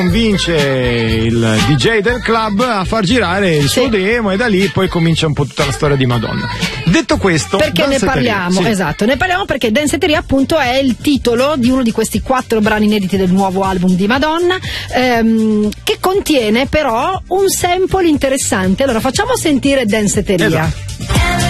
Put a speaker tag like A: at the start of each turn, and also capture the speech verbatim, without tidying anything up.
A: convince il D J del club a far girare il suo
B: sì.
A: demo e da lì poi comincia un po' tutta la storia di Madonna. Detto questo,
B: perché ne
A: Danceteria,
B: parliamo?
A: sì.
B: Esatto, ne parliamo perché Danceteria appunto è il titolo di uno di questi quattro brani inediti del nuovo album di Madonna, ehm, che contiene però un sample interessante. Allora facciamo sentire Danceteria.
A: Esatto.